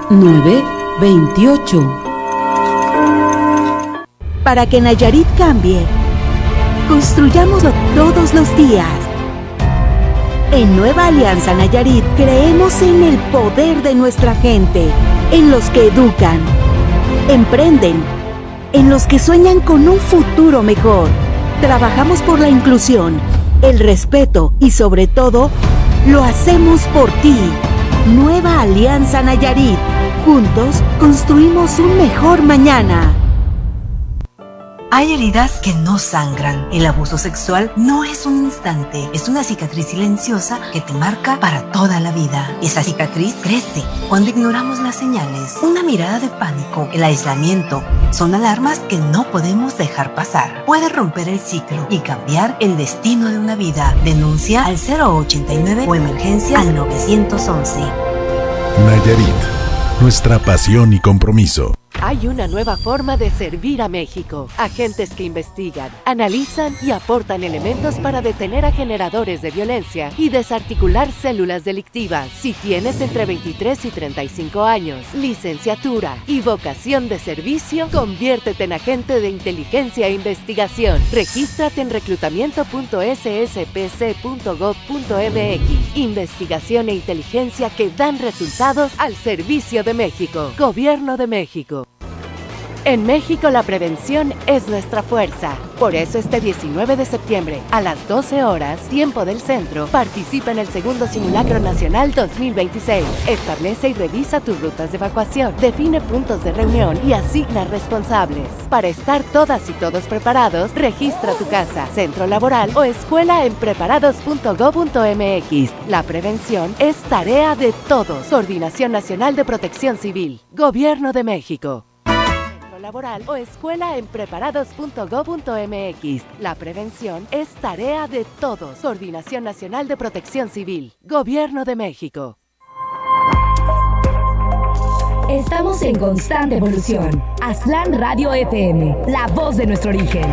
928. Para que Nayarit cambie, construyámoslo todos los días. En Nueva Alianza Nayarit creemos en el poder de nuestra gente, en los que educan, emprenden, en los que sueñan con un futuro mejor. Trabajamos por la inclusión, el respeto y sobre todo, lo hacemos por ti. Nueva Alianza Nayarit. Juntos construimos un mejor mañana. Hay heridas que no sangran. El abuso sexual no es un instante, es una cicatriz silenciosa que te marca para toda la vida. Esa cicatriz crece cuando ignoramos las señales. Una mirada de pánico, el aislamiento, son alarmas que no podemos dejar pasar. Puede romper el ciclo y cambiar el destino de una vida. Denuncia al 089 o emergencia al 911. Nayarit, nuestra pasión y compromiso. Hay una nueva forma de servir a México. Agentes que investigan, analizan y aportan elementos para detener a generadores de violencia y desarticular células delictivas. Si tienes entre 23 y 35 años, licenciatura y vocación de servicio, conviértete en agente de inteligencia e investigación. Regístrate en reclutamiento.sspc.gov.mx. Investigación e inteligencia que dan resultados al servicio de México. Gobierno de México. En México la prevención es nuestra fuerza. Por eso este 19 de septiembre, a las 12 horas, tiempo del centro, participa en el segundo Simulacro Nacional 2026. Establece y revisa tus rutas de evacuación, define puntos de reunión y asigna responsables. Para estar todas y todos preparados, registra tu casa, centro laboral o escuela en preparados.gov.mx. La prevención es tarea de todos. Coordinación Nacional de Protección Civil. Gobierno de México. Laboral o escuela en preparados.gov.mx. La prevención es tarea de todos. Coordinación Nacional de Protección Civil. Gobierno de México. Estamos en constante evolución. Aztlán Radio FM, la voz de nuestro origen.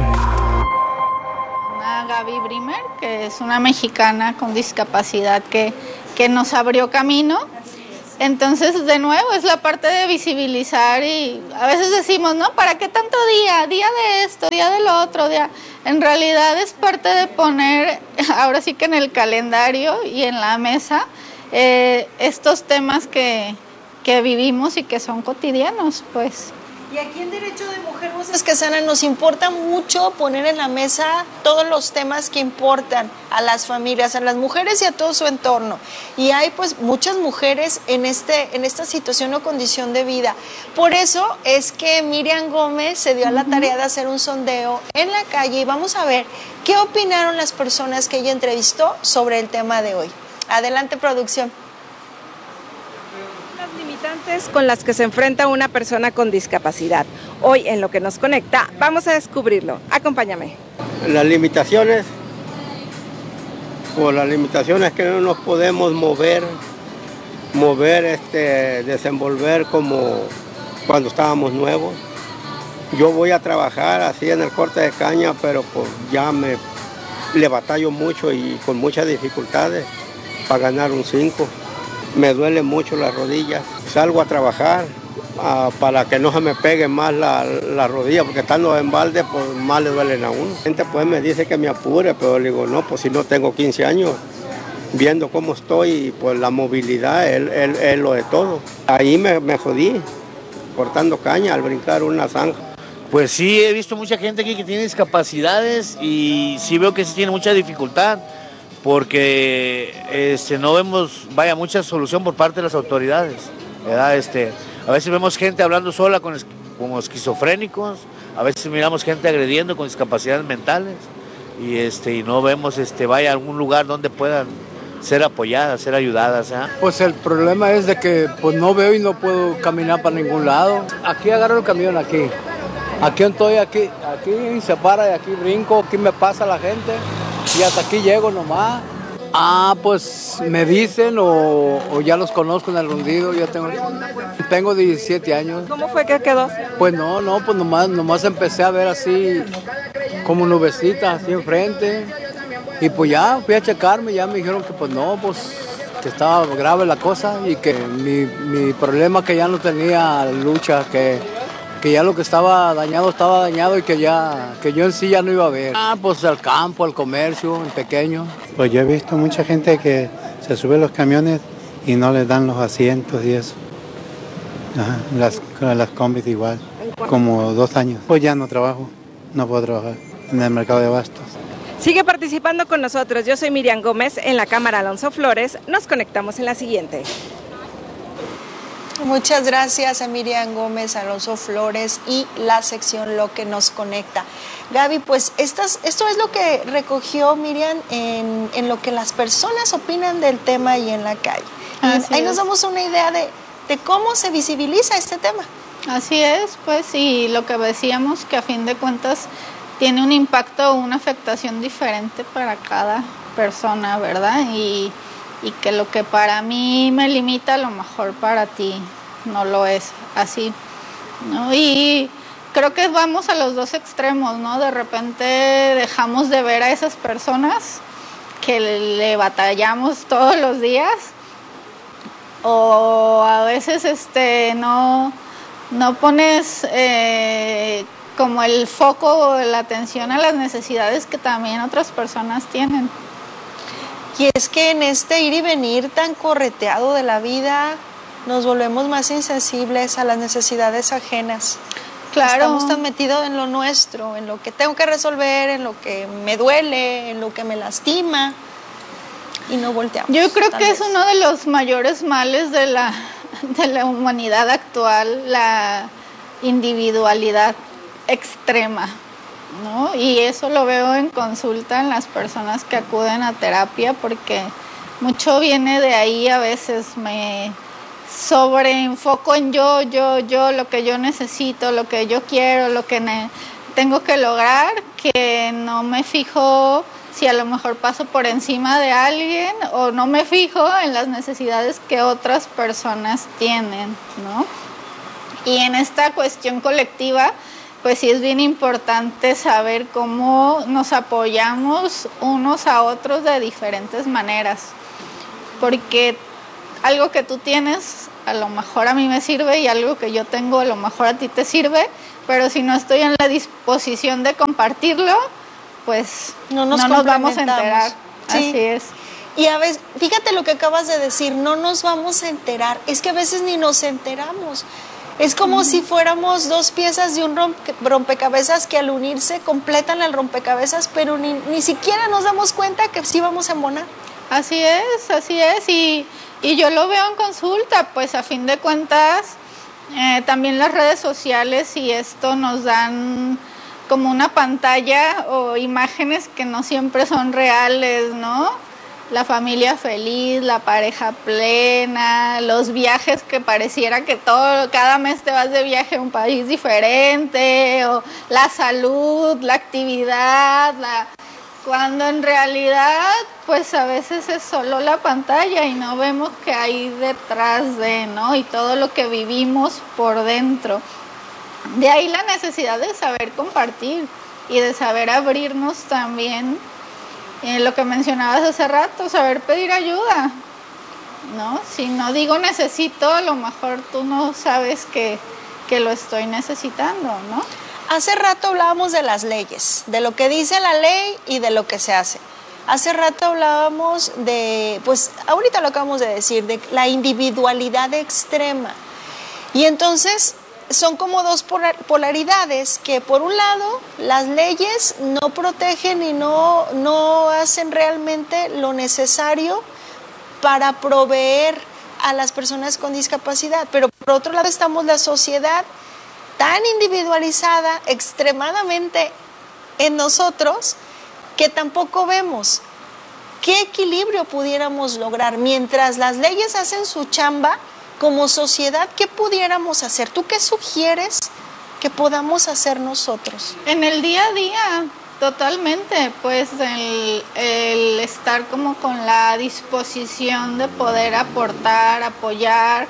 Gaby Brimer, que es una mexicana con discapacidad que nos abrió camino. Entonces, de nuevo, es la parte de visibilizar y a veces decimos, ¿no? ¿Para qué tanto día? Día de esto, día de lo otro, día... En realidad es parte de poner, ahora sí que en el calendario y en la mesa, estos temas que vivimos y que son cotidianos, pues. Y aquí en Derecho de Mujer Voces que Sanan nos importa mucho poner en la mesa todos los temas que importan a las familias, a las mujeres y a todo su entorno. Y hay pues muchas mujeres en esta situación o condición de vida. Por eso es que Miriam Gómez se dio a la tarea de hacer un sondeo en la calle y vamos a ver qué opinaron las personas que ella entrevistó sobre el tema de hoy. Adelante, producción. Con las que se enfrenta una persona con discapacidad. Hoy en Lo que nos conecta vamos a descubrirlo. Acompáñame. Las limitaciones, por las limitaciones que no nos podemos mover, desenvolver como cuando estábamos nuevos. Yo voy a trabajar así en el corte de caña, pero pues ya le batallo mucho y con muchas dificultades para ganar un 5. Me duele mucho las rodillas. Salgo a trabajar para que no se me pegue más la rodilla, porque estando en balde, pues más le duelen a uno. La gente pues me dice que me apure, pero le digo, no, pues si no tengo 15 años, viendo cómo estoy, pues la movilidad es lo de todo. Ahí me jodí, cortando caña al brincar una zanja. Pues sí, he visto mucha gente aquí que tiene discapacidades y sí veo que sí tiene mucha dificultad, porque no vemos, mucha solución por parte de las autoridades, ¿verdad? A veces vemos gente hablando sola como esquizofrénicos, a veces miramos gente agrediendo con discapacidades mentales y no vemos a algún lugar donde puedan ser apoyadas, ser ayudadas, ¿eh? Pues el problema es de que pues no veo y no puedo caminar para ningún lado. Aquí agarro el camión, aquí estoy, aquí se para y aquí brinco, aquí me pasa la gente y hasta aquí llego nomás. Pues me dicen o ya los conozco en el Rundido, ya tengo 17 años. ¿Cómo fue que quedó? Pues pues nomás empecé a ver así como nubecitas así enfrente y pues ya fui a checarme, ya me dijeron que pues no, pues que estaba grave la cosa y que mi problema que ya no tenía lucha, que ya lo que estaba dañado y que yo en sí ya no iba a ver. Pues al campo, al comercio, el pequeño. Pues yo he visto mucha gente que se sube a los camiones y no les dan los asientos y eso. Las combis igual, como 2 años. Pues ya no trabajo, no puedo trabajar en el mercado de abastos. Sigue participando con nosotros. Yo soy Miriam Gómez en la Cámara Alonso Flores. Nos conectamos en la siguiente. Muchas gracias a Miriam Gómez, Alonso Flores y la sección Lo que nos conecta. Gaby, pues esto es lo que recogió Miriam en lo que las personas opinan del tema y en la calle. Ahí nos damos una idea de cómo se visibiliza este tema. Así es, pues, y lo que decíamos que a fin de cuentas tiene un impacto o una afectación diferente para cada persona, ¿verdad? Y que lo que para mí me limita, a lo mejor para ti no lo es así, ¿no? Y creo que vamos a los dos extremos, ¿no? De repente dejamos de ver a esas personas que le batallamos todos los días, o a veces no pones como el foco o la atención a las necesidades que también otras personas tienen. Y es que en este ir y venir tan correteado de la vida, nos volvemos más insensibles a las necesidades ajenas. Claro. Estamos tan metidos en lo nuestro, en lo que tengo que resolver, en lo que me duele, en lo que me lastima, y no volteamos. Yo creo que es uno de los mayores males de la humanidad actual, la individualidad extrema, ¿no? Y eso lo veo en consulta en las personas que acuden a terapia, porque mucho viene de ahí. A veces me sobreenfoco en yo, lo que yo necesito, lo que yo quiero, lo que tengo que lograr, que no me fijo si a lo mejor paso por encima de alguien, o no me fijo en las necesidades que otras personas tienen, ¿no? Y en esta cuestión colectiva, pues sí es bien importante saber cómo nos apoyamos unos a otros de diferentes maneras, porque algo que tú tienes a lo mejor a mí me sirve, y algo que yo tengo a lo mejor a ti te sirve, pero si no estoy en la disposición de compartirlo, pues no nos vamos a enterar. Sí. Así es. Y a veces, fíjate lo que acabas de decir, no nos vamos a enterar, es que a veces ni nos enteramos. Es como si fuéramos 2 piezas de un rompecabezas que al unirse completan el rompecabezas, pero ni siquiera nos damos cuenta que sí vamos a embonar. Así es, y yo lo veo en consulta, pues a fin de cuentas también las redes sociales y esto nos dan como una pantalla o imágenes que no siempre son reales, ¿no? La familia feliz, la pareja plena, los viajes que pareciera que cada mes te vas de viaje a un país diferente, o la salud, la actividad, cuando en realidad pues a veces es solo la pantalla y no vemos qué hay detrás de, ¿no? Y todo lo que vivimos por dentro. De ahí la necesidad de saber compartir y de saber abrirnos también. Lo que mencionabas hace rato, saber pedir ayuda, ¿no? Si no digo necesito, a lo mejor tú no sabes que lo estoy necesitando, ¿no? Hace rato hablábamos de las leyes, de lo que dice la ley y de lo que se hace. Hace rato hablábamos pues ahorita lo acabamos de decir, de la individualidad extrema. Y entonces son como 2 polaridades, que por un lado las leyes no protegen y no hacen realmente lo necesario para proveer a las personas con discapacidad, pero por otro lado estamos la sociedad tan individualizada, extremadamente en nosotros, que tampoco vemos qué equilibrio pudiéramos lograr mientras las leyes hacen su chamba. Como sociedad, ¿qué pudiéramos hacer? ¿Tú qué sugieres que podamos hacer nosotros? En el día a día, totalmente, pues el estar como con la disposición de poder aportar, apoyar.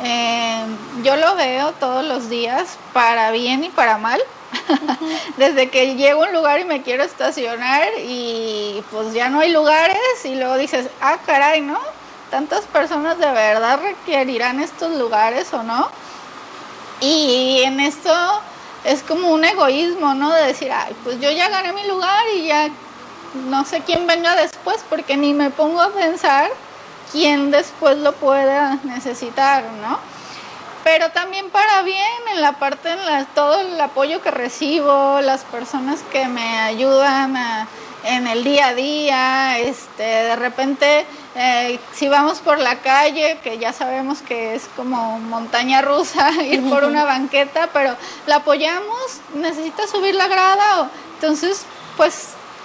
Yo lo veo todos los días, para bien y para mal. Desde que llego a un lugar y me quiero estacionar y pues ya no hay lugares, y luego dices, caray, ¿no? ¿tantas personas de verdad requerirán estos lugares o no? Y en esto es como un egoísmo, ¿no? De decir, ay, pues yo ya gané mi lugar y ya no sé quién venga después, porque ni me pongo a pensar quién después lo pueda necesitar, ¿no? Pero también para bien, en la parte, todo el apoyo que recibo, las personas que me ayudan en el día a día, de repente, si vamos por la calle, que ya sabemos que es como montaña rusa, ir por una banqueta, pero la apoyamos, necesita subir la grada, entonces, pues,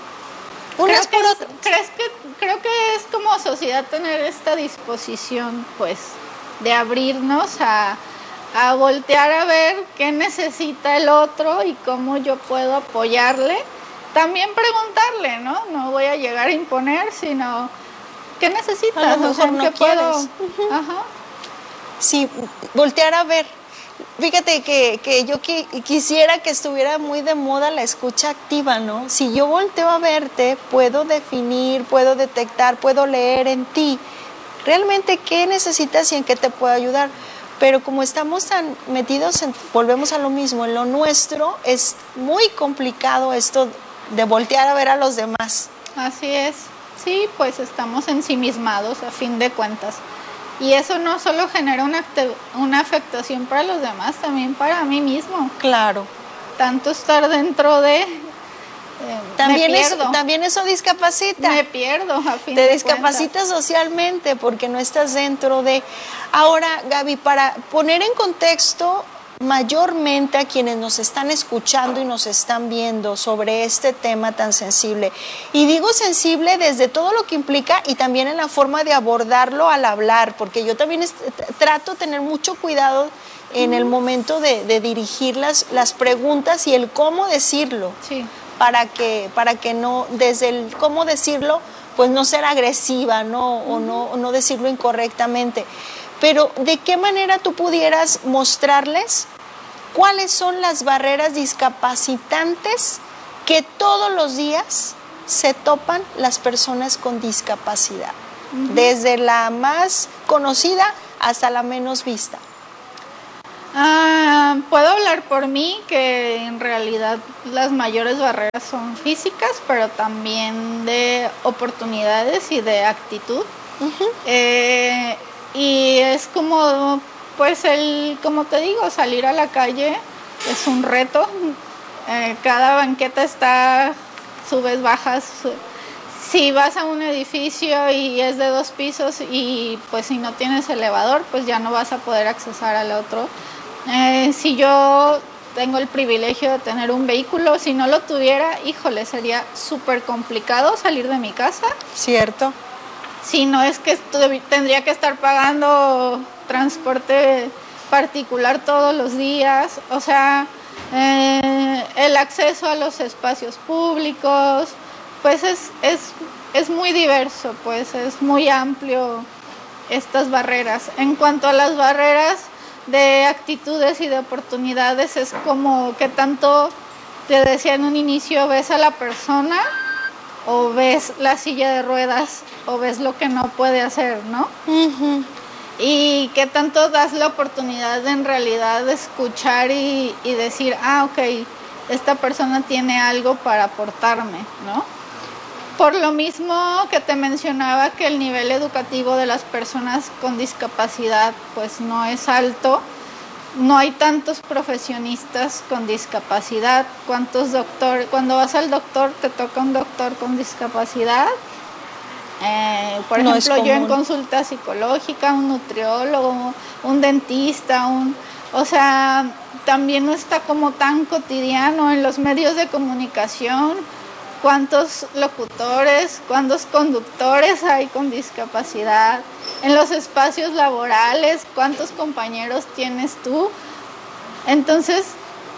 creo que es como sociedad tener esta disposición, pues, de abrirnos a voltear a ver qué necesita el otro y cómo yo puedo apoyarle. También preguntarle, ¿no? No voy a llegar a imponer, sino ¿qué necesitas? A lo mejor no quieres. Ajá. Sí, voltear a ver. Fíjate que yo quisiera que estuviera muy de moda la escucha activa, ¿no? Si yo volteo a verte, puedo definir, puedo detectar, puedo leer en ti realmente qué necesitas y en qué te puedo ayudar. Pero como estamos tan metidos volvemos a lo mismo, en lo nuestro es muy complicado esto de voltear a ver a los demás. Así es, sí, pues estamos ensimismados a fin de cuentas. Y eso no solo genera una afectación para los demás, también para mí mismo. Claro. Tanto estar dentro de... También eso discapacita. Me pierdo, a fin de cuentas. Te discapacita socialmente porque no estás dentro de... Ahora, Gaby, para poner en contexto mayormente a quienes nos están escuchando y nos están viendo sobre este tema tan sensible, y digo sensible desde todo lo que implica y también en la forma de abordarlo al hablar, porque yo también trato de tener mucho cuidado en el momento de dirigir las preguntas y el cómo decirlo. Sí. Para que no, desde el cómo decirlo, pues no ser agresiva, ¿no? O no decirlo incorrectamente. Pero ¿de qué manera tú pudieras mostrarles cuáles son las barreras discapacitantes que todos los días se topan las personas con discapacidad? Desde la más conocida hasta la menos vista. Puedo hablar por mí, que en realidad las mayores barreras son físicas, pero también de oportunidades y de actitud. Y es como, pues como te digo, salir a la calle es un reto. Cada banqueta está, subes, bajas. Si vas a un edificio y es de 2 pisos y pues si no tienes elevador, pues ya no vas a poder accesar al otro. Si yo tengo el privilegio de tener un vehículo, si no lo tuviera, híjole, sería súper complicado salir de mi casa. Cierto. Si no es que tendría que estar pagando transporte particular todos los días, o sea, el acceso a los espacios públicos, pues es muy diverso, pues es muy amplio estas barreras. En cuanto a las barreras de actitudes y de oportunidades, es como que tanto, te decía en un inicio, ves a la persona o ves la silla de ruedas o ves lo que no puede hacer, ¿no? Y que tanto das la oportunidad de en realidad escuchar y decir, ok, esta persona tiene algo para aportarme, ¿no? Por lo mismo que te mencionaba, que el nivel educativo de las personas con discapacidad pues no es alto, no hay tantos profesionistas con discapacidad. ¿Cuántos doctores? Cuando vas al doctor, te toca un doctor con discapacidad. Por ejemplo, yo en consulta psicológica, un nutriólogo, un dentista, o sea, también no está como tan cotidiano en los medios de comunicación. ¿Cuántos locutores, cuántos conductores hay con discapacidad? En los espacios laborales, ¿cuántos compañeros tienes tú? Entonces,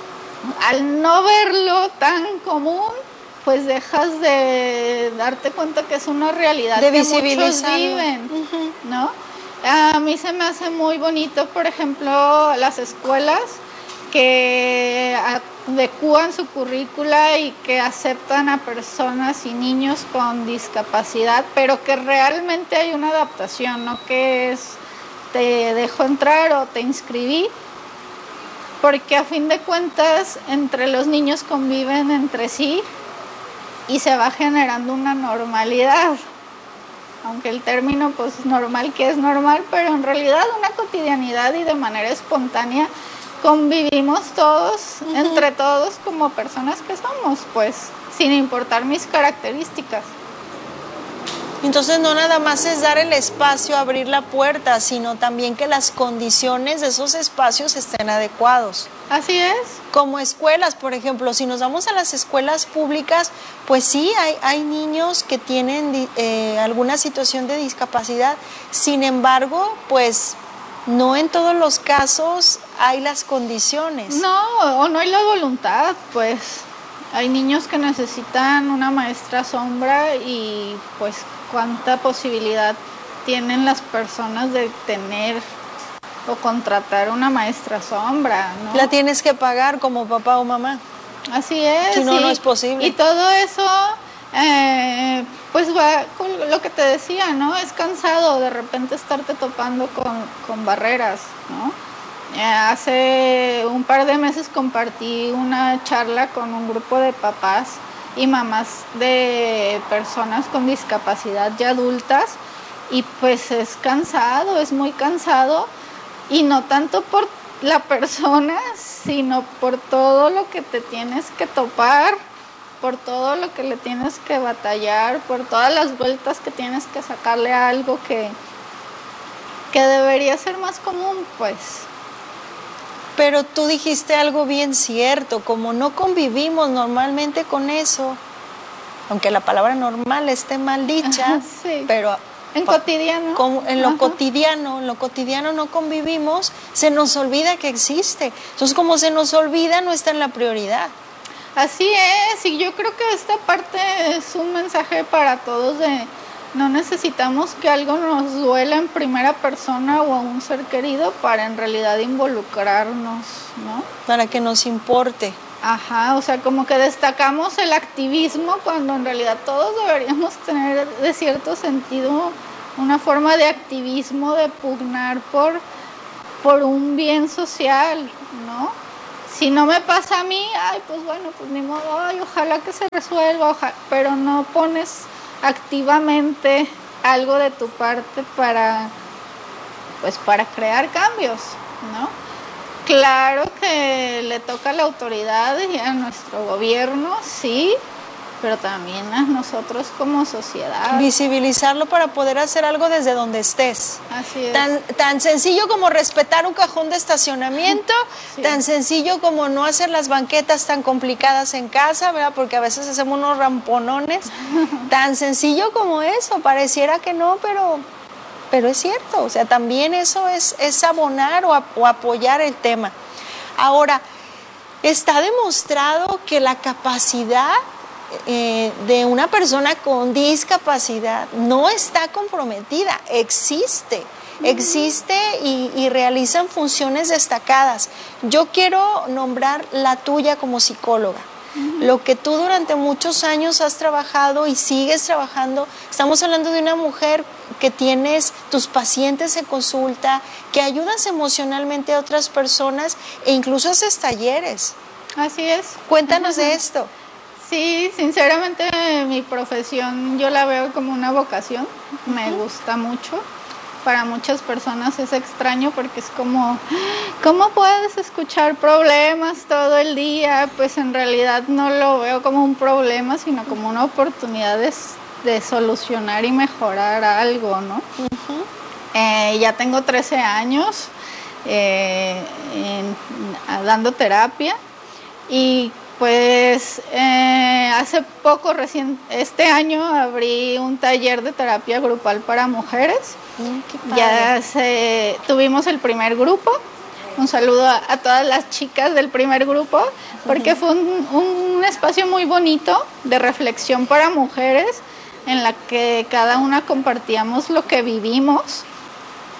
al no verlo tan común, pues dejas de darte cuenta que es una realidad que muchos viven, ¿no? A mí se me hace muy bonito, por ejemplo, las escuelas que adecúan su currícula y que aceptan a personas y niños con discapacidad, pero que realmente hay una adaptación, no que es te dejo entrar o te inscribí, porque a fin de cuentas entre los niños conviven entre sí y se va generando una normalidad, aunque el término pues normal que es normal, pero en realidad una cotidianidad y de manera espontánea convivimos todos, entre todos como personas que somos, pues sin importar mis características. Entonces no nada más es dar el espacio, abrir la puerta, sino también que las condiciones de esos espacios estén adecuados. Así es. Como escuelas, por ejemplo, si nos vamos a las escuelas públicas, pues sí, hay niños que tienen alguna situación de discapacidad, sin embargo, pues no en todos los casos hay las condiciones. No, o no hay la voluntad, pues hay niños que necesitan una maestra sombra y pues cuánta posibilidad tienen las personas de tener o contratar una maestra sombra, ¿no? La tienes que pagar como papá o mamá. Así es. Si no, no es posible. Y todo eso, pues va con lo que te decía, ¿no? Es cansado de repente estarte topando con barreras, ¿no? Hace un par de meses compartí una charla con un grupo de papás y mamás de personas con discapacidad ya adultas y pues es cansado, es muy cansado y no tanto por la persona, sino por todo lo que te tienes que topar, por todo lo que le tienes que batallar, por todas las vueltas que tienes que sacarle a algo que debería ser más común, pues. Pero tú dijiste algo bien cierto, como no convivimos normalmente con eso, aunque la palabra normal esté mal dicha, sí. Pero en cotidiano. Como en lo cotidiano no convivimos, se nos olvida que existe. Entonces, como se nos olvida, no está en la prioridad. Así es, y yo creo que esta parte es un mensaje para todos de no necesitamos que algo nos duela en primera persona o a un ser querido para en realidad involucrarnos, ¿no? Para que nos importe. Ajá, o sea, como que destacamos el activismo cuando en realidad todos deberíamos tener de cierto sentido una forma de activismo, de pugnar por un bien social, ¿no? Si no me pasa a mí, ay, pues bueno, pues ni modo, ay, ojalá que se resuelva, pero no pones activamente algo de tu parte para crear cambios, ¿no? Claro que le toca a la autoridad y a nuestro gobierno, sí, pero también a nosotros como sociedad. Visibilizarlo para poder hacer algo desde donde estés. Así es. Tan sencillo como respetar un cajón de estacionamiento, sí. Tan sencillo como no hacer las banquetas tan complicadas en casa, ¿verdad? Porque a veces hacemos unos ramponones. Tan sencillo como eso, pareciera que no, pero es cierto. O sea, también eso es abonar o apoyar el tema. Ahora, está demostrado que la capacidad de una persona con discapacidad no está comprometida, existe y realizan funciones destacadas. Yo quiero nombrar la tuya como psicóloga. Lo que tú durante muchos años has trabajado y sigues trabajando, estamos hablando de una mujer que tienes tus pacientes en consulta, que ayudas emocionalmente a otras personas e incluso haces talleres. Así es. Cuéntanos de esto. Sí, sinceramente mi profesión yo la veo como una vocación, me gusta mucho. Para muchas personas es extraño porque es como, ¿cómo puedes escuchar problemas todo el día? Pues en realidad no lo veo como un problema, sino como una oportunidad de solucionar y mejorar algo, ¿no? Ya tengo 13 años dando terapia y pues hace poco, este año, abrí un taller de terapia grupal para mujeres. Ya tuvimos el primer grupo. Un saludo a todas las chicas del primer grupo, porque fue un espacio muy bonito de reflexión para mujeres, en la que cada una compartíamos lo que vivimos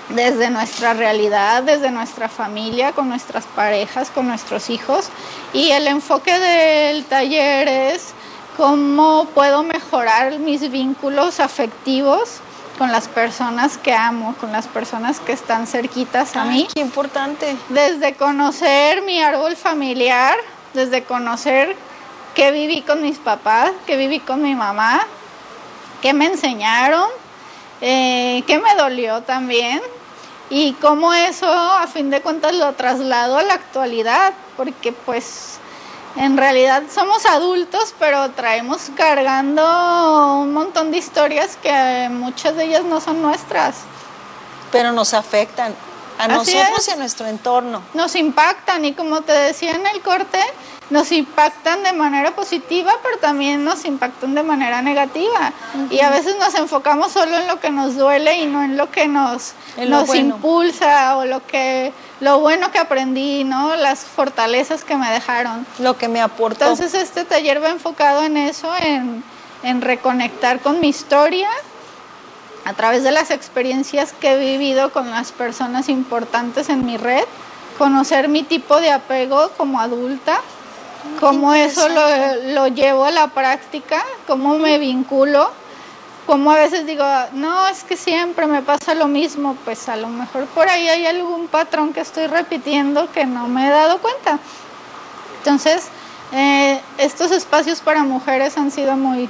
desde nuestra realidad, desde nuestra familia, con nuestras parejas, con nuestros hijos. Y el enfoque del taller es cómo puedo mejorar mis vínculos afectivos con las personas que amo, con las personas que están cerquitas a mí. ¡Qué importante! Desde conocer mi árbol familiar, desde conocer qué viví con mis papás, qué viví con mi mamá, qué me enseñaron, qué me dolió también, y cómo eso a fin de cuentas lo traslado a la actualidad, porque pues en realidad somos adultos, pero traemos cargando un montón de historias que muchas de ellas no son nuestras. Pero nos afectan a nosotros y a nuestro entorno. Nos impactan, y como te decía en el corte, nos impactan de manera positiva, pero también nos impactan de manera negativa. Y a veces nos enfocamos solo en lo que nos duele y no en lo que nos impulsa, o lo bueno que aprendí, ¿no? Las fortalezas que me dejaron. Lo que me aportó. Entonces este taller va enfocado en eso, en reconectar con mi historia a través de las experiencias que he vivido con las personas importantes en mi red, conocer mi tipo de apego como adulta, cómo eso lo llevo a la práctica, cómo me vinculo, cómo a veces digo, no, es que siempre me pasa lo mismo, pues a lo mejor por ahí hay algún patrón que estoy repitiendo que no me he dado cuenta. Entonces, estos espacios para mujeres han sido muy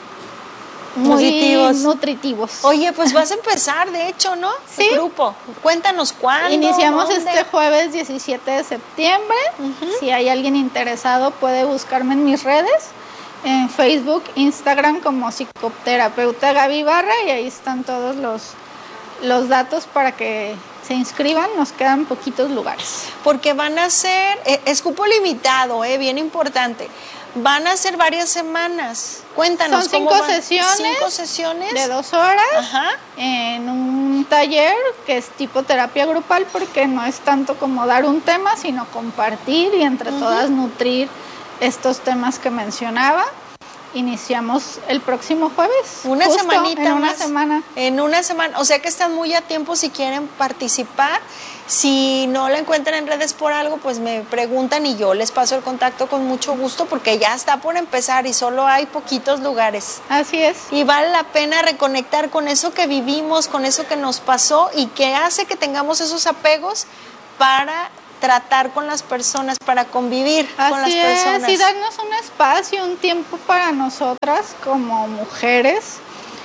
nutritivos. Oye, pues vas a empezar, de hecho, ¿no? Sí. El grupo. Cuéntanos cuándo. Iniciamos dónde. este jueves 17 de septiembre. Si hay alguien interesado, puede buscarme en mis redes, en Facebook, Instagram, como psicoterapeuta Gaby Barra, y ahí están todos los datos para que se inscriban. Nos quedan poquitos lugares. Porque van a ser, es cupo limitado, bien importante. Van a ser varias semanas. Cuéntanos. Son 5 sesiones. 5 sesiones. De 2 horas. Ajá. En un taller que es tipo terapia grupal, porque no es tanto como dar un tema, sino compartir y entre todas nutrir estos temas que mencionaba. Iniciamos el próximo jueves. Una semanita en una más. semana. En una semana. O sea que están muy a tiempo si quieren participar. Si no la encuentran en redes por algo, pues me preguntan y yo les paso el contacto con mucho gusto, porque ya está por empezar y solo hay poquitos lugares. Así es. Y vale la pena reconectar con eso que vivimos, con eso que nos pasó y que hace que tengamos esos apegos para tratar con las personas, para convivir con las personas. Así es, y darnos un espacio, un tiempo para nosotras como mujeres.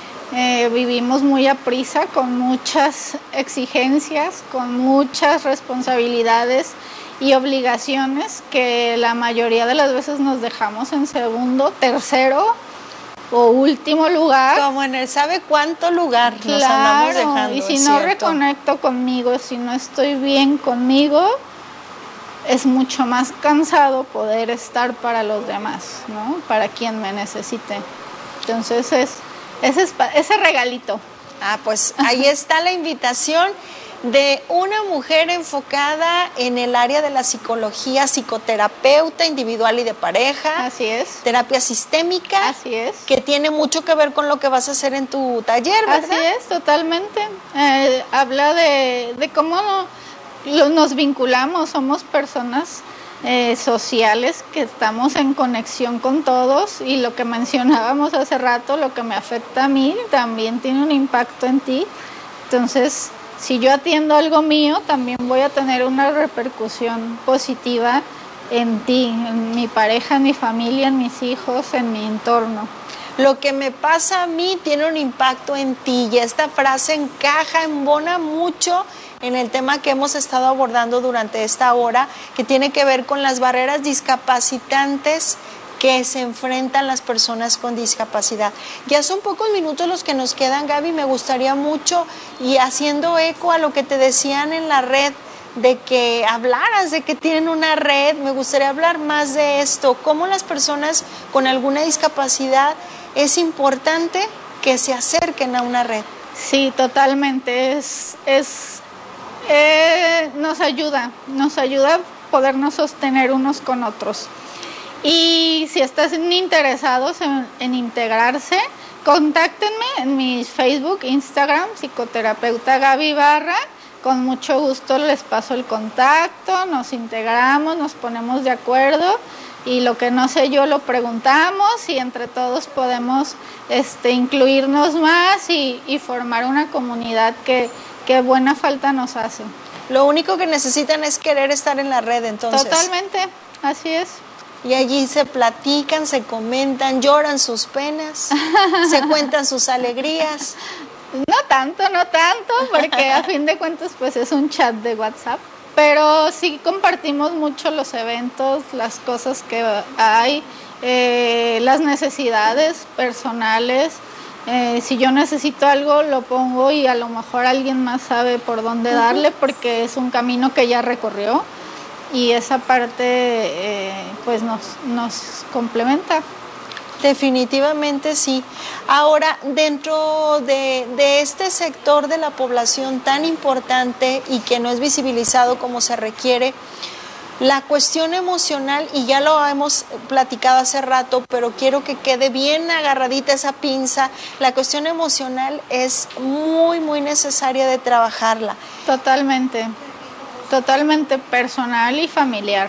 Vivimos muy aprisa, con muchas exigencias, con muchas responsabilidades y obligaciones que la mayoría de las veces nos dejamos en segundo, tercero o último lugar. Como en el sabe cuánto lugar nos andamos dejando. Y si no reconecto conmigo, si no estoy bien conmigo, es mucho más cansado poder estar para los demás, ¿no? Para quien me necesite. Entonces ese regalito. Pues ahí está la invitación de una mujer enfocada en el área de la psicología, psicoterapeuta individual y de pareja. Así es. Terapia sistémica. Así es. Que tiene mucho que ver con lo que vas a hacer en tu taller, ¿verdad? Así es, totalmente. Habla de cómo nos vinculamos, somos personas sociales que estamos en conexión con todos, y lo que mencionábamos hace rato, lo que me afecta a mí también tiene un impacto en ti. Entonces, si yo atiendo algo mío, también voy a tener una repercusión positiva en ti, en mi pareja, en mi familia, en mis hijos, en mi entorno. Lo que me pasa a mí tiene un impacto en ti, y esta frase encaja, embona mucho en el tema que hemos estado abordando durante esta hora, que tiene que ver con las barreras discapacitantes que se enfrentan las personas con discapacidad. Ya son pocos minutos los que nos quedan, Gaby, me gustaría mucho, y haciendo eco a lo que te decían en la red, de que hablaras de que tienen una red, me gustaría hablar más de esto, cómo las personas con alguna discapacidad es importante que se acerquen a una red. Sí, totalmente, nos ayuda a podernos sostener unos con otros. Y si están interesados en integrarse, contáctenme en mi Facebook, Instagram, psicoterapeuta Gaby Barra. con mucho gusto les paso el contacto, nos integramos, nos ponemos de acuerdo y lo que no sé yo lo preguntamos y entre todos podemos incluirnos más y formar una comunidad que buena falta nos hace. Lo único que necesitan es querer estar en la red, entonces. Totalmente, así es. Y allí se platican, se comentan, lloran sus penas, se cuentan sus alegrías. No tanto, porque a fin de cuentas pues es un chat de WhatsApp, pero sí compartimos mucho los eventos, las cosas que hay, las necesidades personales. Si yo necesito algo lo pongo y a lo mejor alguien más sabe por dónde darle porque es un camino que ya recorrió. Y esa parte pues nos complementa. Definitivamente sí. Ahora, dentro de este sector de la población tan importante y que no es visibilizado como se requiere, la cuestión emocional, y ya lo hemos platicado hace rato, pero quiero que quede bien agarradita esa pinza, la cuestión emocional es muy, muy necesaria de trabajarla. Totalmente personal y familiar.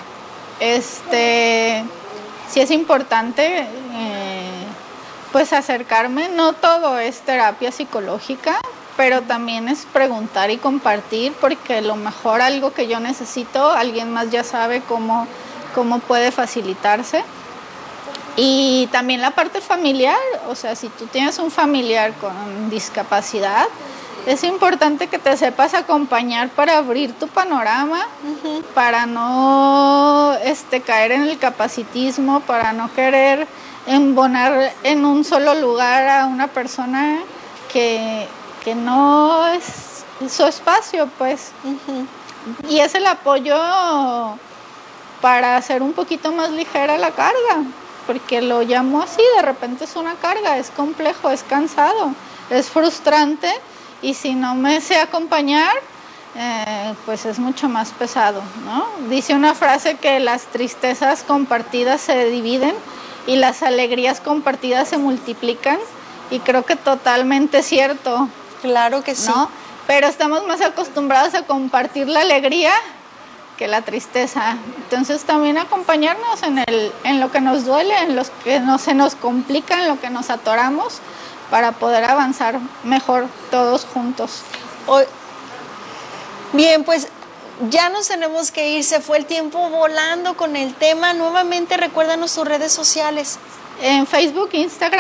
Sí es importante pues acercarme, no todo es terapia psicológica, pero también es preguntar y compartir, porque a lo mejor algo que yo necesito, alguien más ya sabe cómo puede facilitarse. Y también la parte familiar, o sea, si tú tienes un familiar con discapacidad, es importante que te sepas acompañar para abrir tu panorama, para no caer en el capacitismo, para no querer embonar en un solo lugar a una persona que no es su espacio, pues. Y es el apoyo para hacer un poquito más ligera la carga, porque lo llamo así, de repente es una carga, es complejo, es cansado, es frustrante. Y si no me sé acompañar, pues es mucho más pesado, ¿no? Dice una frase que las tristezas compartidas se dividen y las alegrías compartidas se multiplican, y creo que totalmente cierto. Claro que sí. ¿No? Pero estamos más acostumbrados a compartir la alegría que la tristeza. Entonces también acompañarnos en lo que nos duele, en lo que se nos complica, en lo que nos atoramos, para poder avanzar mejor todos juntos. Bien, pues ya nos tenemos que ir, se fue el tiempo volando con el tema. Nuevamente recuérdanos tus redes sociales. En Facebook, Instagram,